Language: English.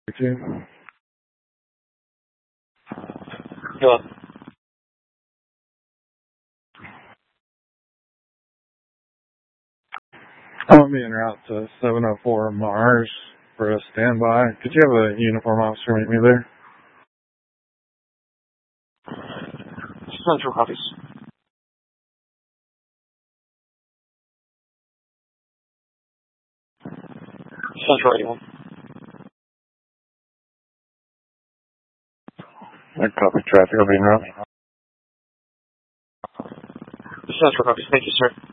you. Hello. I'm being route to 704 Mars for a standby. Could you have a uniform officer meet me there? Central copies. Central 81. I copy traffic. I'll be in route. Central copies. Thank you, sir.